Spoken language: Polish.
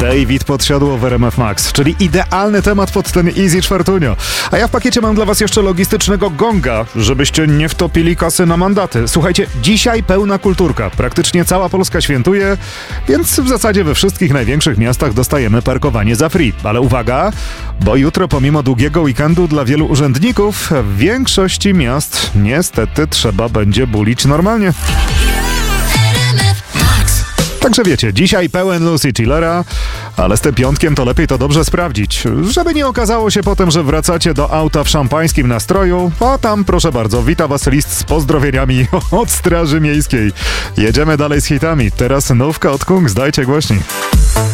David podsiadło w RMF Max, czyli idealny temat pod ten Easy Czwartunio. A ja w pakiecie mam dla was jeszcze logistycznego gonga, żebyście nie wtopili kasy na mandaty. Słuchajcie, dzisiaj pełna kulturka. Praktycznie cała Polska świętuje, więc w zasadzie we wszystkich największych miastach dostajemy parkowanie za free. Ale uwaga, bo jutro pomimo długiego weekendu dla wielu urzędników w większości miast niestety trzeba będzie bulić normalnie. Także wiecie, dzisiaj pełen Lucy Chillera, ale z tym piątkiem to lepiej to dobrze sprawdzić, żeby nie okazało się potem, że wracacie do auta w szampańskim nastroju, a tam proszę bardzo, wita was list z pozdrowieniami od Straży Miejskiej. Jedziemy dalej z hitami, teraz nówka od Kungs, dajcie głośniej.